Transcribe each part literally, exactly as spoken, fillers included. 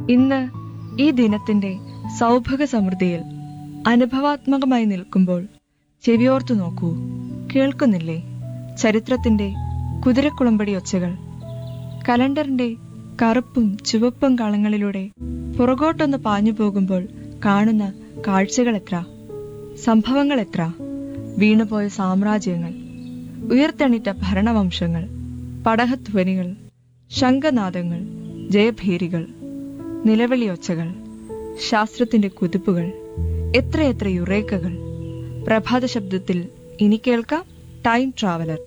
ഇന്ന് ഈ ദിനത്തിന്റെ സൗഭഗ സമൃദ്ധിയിൽ അനുഭവാത്മകമായി നിൽക്കുമ്പോൾ ചെവിയോർത്തു നോക്കൂ, കേൾക്കുന്നില്ലേ ചരിത്രത്തിന്റെ കുതിരക്കുളമ്പടി ഒച്ചകൾ? കലണ്ടറിന്റെ കറുപ്പും ചുവപ്പും കളങ്ങളിലൂടെ പുറകോട്ടൊന്ന് പാഞ്ഞു പോകുമ്പോൾ കാണുന്ന കാഴ്ചകൾ എത്ര, സംഭവങ്ങൾ എത്ര! വീണുപോയ സാമ്രാജ്യങ്ങൾ, ഉയർത്തെണീറ്റ ഭരണവംശങ്ങൾ, പടഹധ്വനികൾ, ശംഖനാദങ്ങൾ, ജയഭേരികൾ, നിലവിളിയൊച്ചകൾ, ശാസ്ത്രത്തിന്റെ കുതിപ്പുകൾ, എത്രയെത്ര യുറേക്കകൾ! പ്രഭാത ശബ്ദത്തിൽ ഇനി കേൾക്കാം ടൈം ട്രാവലർ.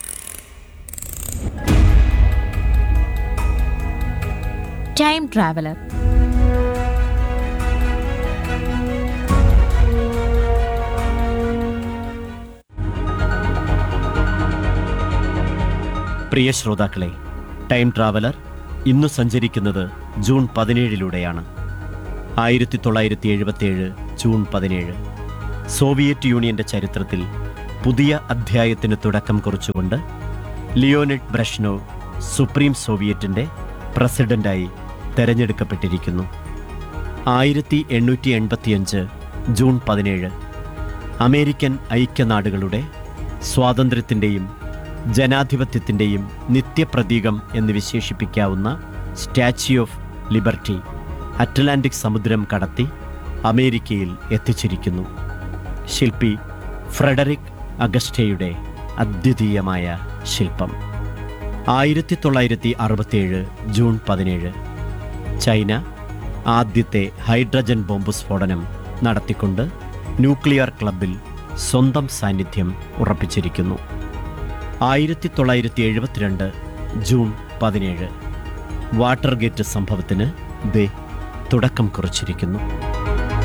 Time traveller. പ്രിയ ശ്രോതാക്കളെ, ടൈം ട്രാവലർ ഇന്നു സഞ്ചരിക്കുന്നത് ജൂൺ പതിനേഴിലൂടെയാണ്. ആയിരത്തി തൊള്ളായിരത്തി എഴുപത്തിയേഴ് ജൂൺ പതിനേഴ് സോവിയറ്റ് യൂണിയന്റെ ചരിത്രത്തിൽ പുതിയ അധ്യായത്തിന് തുടക്കം കുറിച്ചുകൊണ്ട് ലിയോണിഡ് ബ്രഷ്നോവ് സുപ്രീം സോവിയറ്റിന്റെ പ്രസിഡന്റായി തെരഞ്ഞെടുക്കപ്പെട്ടിരിക്കുന്നു. ആയിരത്തി എണ്ണൂറ്റി എൺപത്തിയഞ്ച് ജൂൺ പതിനേഴ് അമേരിക്കൻ ഐക്യനാടുകളുടെ സ്വാതന്ത്ര്യത്തിൻ്റെയും ജനാധിപത്യത്തിൻ്റെയും നിത്യപ്രതീകം എന്ന് വിശേഷിപ്പിക്കാവുന്ന സ്റ്റാച്യു ഓഫ് ലിബർട്ടി അറ്റ്ലാന്റിക് സമുദ്രം കടത്തി അമേരിക്കയിൽ എത്തിച്ചിരിക്കുന്നു. ശില്പി ഫ്രെഡറിക് അഗസ്റ്റയുടെ അദ്വിതീയമായ ശില്പം. ആയിരത്തി തൊള്ളായിരത്തി അറുപത്തിയേഴ് ജൂൺ പതിനേഴ് ചൈന ആദ്യത്തെ ഹൈഡ്രജൻ ബോംബ് സ്ഫോടനം നടത്തിക്കൊണ്ട് ന്യൂക്ലിയർ ക്ലബിൽ സ്വന്തം സാന്നിധ്യം ഉറപ്പിച്ചിരിക്കുന്നു. ആയിരത്തി തൊള്ളായിരത്തി എഴുപത്തിരണ്ട് ജൂൺ പതിനേഴ് വാട്ടർഗേറ്റ് സംഭവത്തിന് ദേ തുടക്കം കുറിച്ചിരിക്കുന്നു.